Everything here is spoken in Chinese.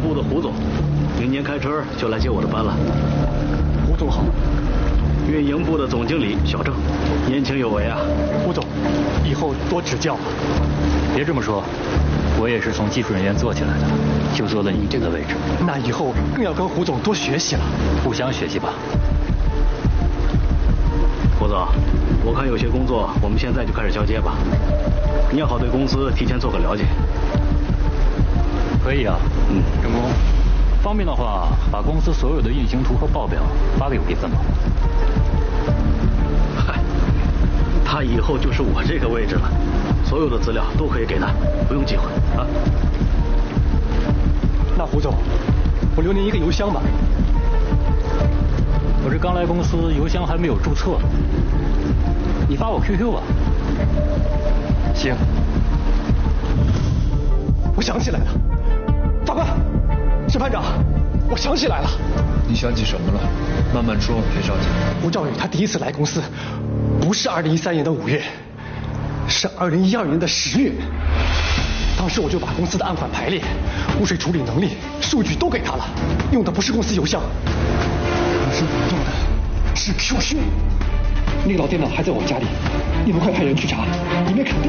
部的胡总，明年开春就来接我的班了。 胡总好。 运营部的总经理小郑，年轻有为啊。 胡总，以后多指教。 别这么说，我也是从技术人员做起来的，就做了你这个位置。 那以后更要跟胡总多学习了， 互相学习吧。 胡总，我看有些工作我们现在就开始交接吧，你要好对公司提前做个了解。 可以啊，郑工，方便的话，把公司所有的运行图和报表发给我一份吧。 嗨，他以后就是我这个位置了，所有的资料都可以给他，不用忌讳啊。 那胡总，我留您一个邮箱吧。 我这刚来公司，邮箱还没有注册，你发我 QQ 吧。 行，我想起来了，法官，审判长，我想起来了。 你想起什么了？慢慢说，别着急。 吴兆宇他第一次来公司，不是2013年的5月，是2012年的10月。当时我就把公司的案款排列、污水处理能力、数据都给他了，用的不是公司邮箱，可是用的是 QQ。那个老电脑还在我家里，你们快派人去查，里面肯定。